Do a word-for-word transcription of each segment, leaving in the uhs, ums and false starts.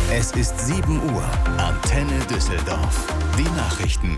Es ist sieben Uhr. Antenne Düsseldorf. Die Nachrichten.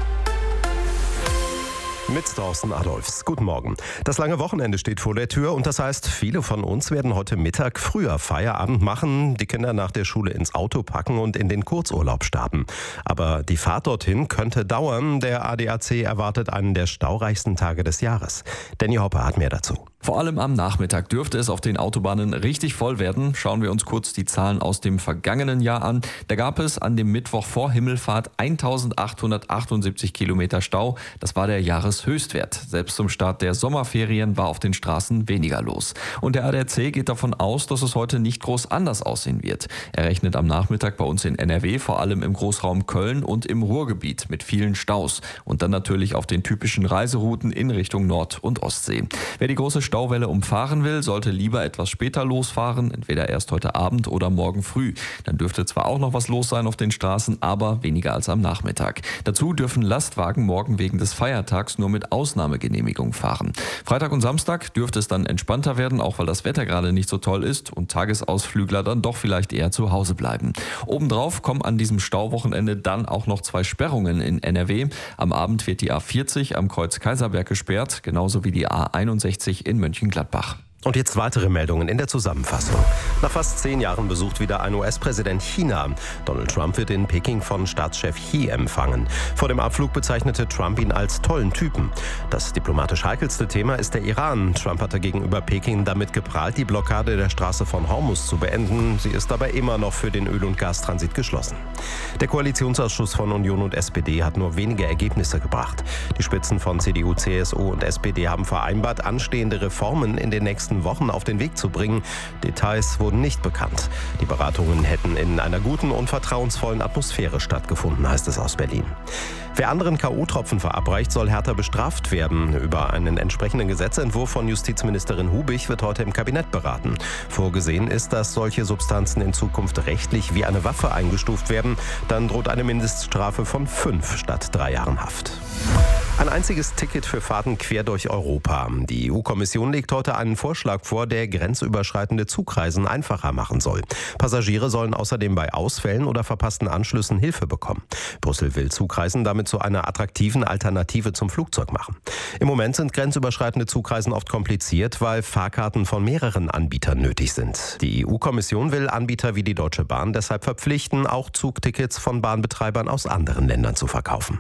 Mit Thorsten Adolfs. Guten Morgen. Das lange Wochenende steht vor der Tür und das heißt, viele von uns werden heute Mittag früher Feierabend machen, die Kinder nach der Schule ins Auto packen und in den Kurzurlaub starten. Aber die Fahrt dorthin könnte dauern. Der A D A C erwartet einen der staureichsten Tage des Jahres. Danny Hoppe hat mehr dazu. Vor allem am Nachmittag dürfte es auf den Autobahnen richtig voll werden. Schauen wir uns kurz die Zahlen aus dem vergangenen Jahr an. Da gab es an dem Mittwoch vor Himmelfahrt eintausendachthundertachtundsiebzig Kilometer Stau. Das war der Jahreshöchstwert. Selbst zum Start der Sommerferien war auf den Straßen weniger los. Und der A D A C geht davon aus, dass es heute nicht groß anders aussehen wird. Er rechnet am Nachmittag bei uns in N R W, vor allem im Großraum Köln und im Ruhrgebiet mit vielen Staus. Und dann natürlich auf den typischen Reiserouten in Richtung Nord- und Ostsee. Wer die große Stauwelle umfahren will, sollte lieber etwas später losfahren, entweder erst heute Abend oder morgen früh. Dann dürfte zwar auch noch was los sein auf den Straßen, aber weniger als am Nachmittag. Dazu dürfen Lastwagen morgen wegen des Feiertags nur mit Ausnahmegenehmigung fahren. Freitag und Samstag dürfte es dann entspannter werden, auch weil das Wetter gerade nicht so toll ist und Tagesausflügler dann doch vielleicht eher zu Hause bleiben. Obendrauf kommen an diesem Stauwochenende dann auch noch zwei Sperrungen in N R W. Am Abend wird die A vierzig am Kreuz Kaiserberg gesperrt, genauso wie die A einundsechzig in Mönchengladbach. Und jetzt weitere Meldungen in der Zusammenfassung. Nach fast zehn Jahren besucht wieder ein U S-Präsident China. Donald Trump wird in Peking von Staatschef Xi empfangen. Vor dem Abflug bezeichnete Trump ihn als tollen Typen. Das diplomatisch heikelste Thema ist der Iran. Trump hatte gegenüber Peking damit geprahlt, die Blockade der Straße von Hormuz zu beenden. Sie ist aber immer noch für den Öl- und Gastransit geschlossen. Der Koalitionsausschuss von Union und S P D hat nur wenige Ergebnisse gebracht. Die Spitzen von C D U, C S U und S P D haben vereinbart, anstehende Reformen in den nächsten Wochen auf den Weg zu bringen. Details wurden nicht bekannt. Die Beratungen hätten in einer guten und vertrauensvollen Atmosphäre stattgefunden, heißt es aus Berlin. Wer anderen K O-Tropfen verabreicht, soll härter bestraft werden. Über einen entsprechenden Gesetzentwurf von Justizministerin Hubich wird heute im Kabinett beraten. Vorgesehen ist, dass solche Substanzen in Zukunft rechtlich wie eine Waffe eingestuft werden. Dann droht eine Mindeststrafe von fünf statt drei Jahren Haft. Ein einziges Ticket für Fahrten quer durch Europa. Die E U-Kommission legt heute einen Vorschlag vor, der grenzüberschreitende Zugreisen einfacher machen soll. Passagiere sollen außerdem bei Ausfällen oder verpassten Anschlüssen Hilfe bekommen. Brüssel will Zugreisen damit zu einer attraktiven Alternative zum Flugzeug machen. Im Moment sind grenzüberschreitende Zugreisen oft kompliziert, weil Fahrkarten von mehreren Anbietern nötig sind. Die E U-Kommission will Anbieter wie die Deutsche Bahn deshalb verpflichten, auch Zugtickets von Bahnbetreibern aus anderen Ländern zu verkaufen.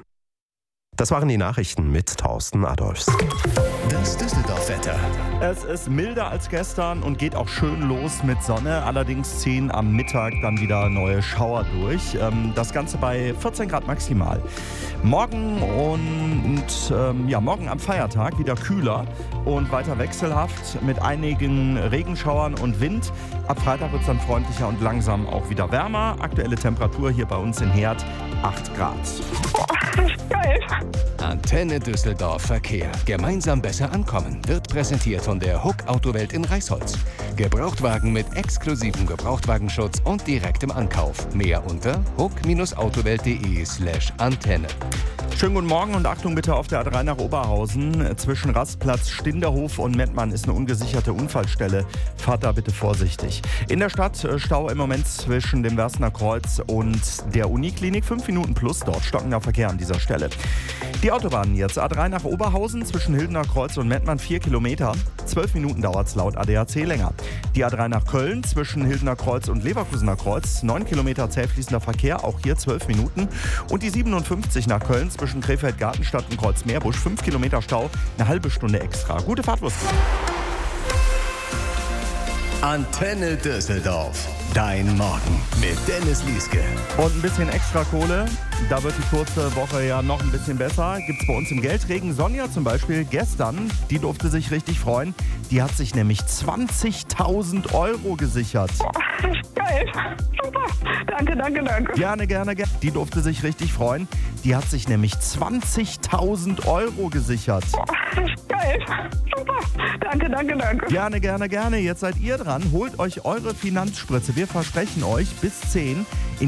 Das waren die Nachrichten mit Thorsten Adolfs. Das Düsseldorf-Wetter. Es ist milder als gestern und geht auch schön los mit Sonne. Allerdings ziehen am Mittag dann wieder neue Schauer durch. Das Ganze bei vierzehn Grad maximal. Morgen und ähm, ja, morgen am Feiertag wieder kühler und weiter wechselhaft mit einigen Regenschauern und Wind. Ab Freitag wird es dann freundlicher und langsam auch wieder wärmer. Aktuelle Temperatur hier bei uns in Herd acht Grad. Geil. Antenne Düsseldorf Verkehr. Gemeinsam besser ankommen. Wird präsentiert von der Huck Autowelt in Reisholz. Gebrauchtwagen mit exklusivem Gebrauchtwagenschutz und direktem Ankauf. Mehr unter huck autowelt punkt de slash Antenne. Schönen guten Morgen und Achtung bitte auf der A drei nach Oberhausen. Zwischen Rastplatz Stinderhof und Mettmann ist eine ungesicherte Unfallstelle. Fahrt da bitte vorsichtig. In der Stadt Stau im Moment zwischen dem Wersener Kreuz und der Uniklinik. Fünf Minuten plus dort. Stockender Verkehr an dieser Stelle. Die Autobahnen jetzt. A drei nach Oberhausen zwischen Hildener Kreuz und Mettmann vier Kilometer. Zwölf Minuten dauert es laut A D A C länger. Die A drei nach Köln zwischen Hildener Kreuz und Leverkusener Kreuz. Neun Kilometer zäh fließender Verkehr. Auch hier zwölf Minuten. Und die siebenundfünfzig nach Köln zwischen Krefeld-Gartenstadt und Kreuz-Meerbusch. fünf Kilometer Stau, eine halbe Stunde extra. Gute Fahrtwurst. Antenne Düsseldorf. Dein Morgen mit Dennis Lieske. Und ein bisschen extra Kohle. Da wird die kurze Woche ja noch ein bisschen besser. Gibt's bei uns im Geldregen. Sonja zum Beispiel gestern, die durfte sich richtig freuen. Die hat sich nämlich zwanzigtausend Euro gesichert. Boah, geil. Super. Danke, danke, danke. Gerne, gerne, gerne. Die durfte sich richtig freuen. Die hat sich nämlich zwanzigtausend Euro gesichert. Boah, geil. Super. Danke, danke, danke. Gerne, gerne, gerne. Jetzt seid ihr dran. Holt euch eure Finanzspritze. Wir versprechen euch bis zehn.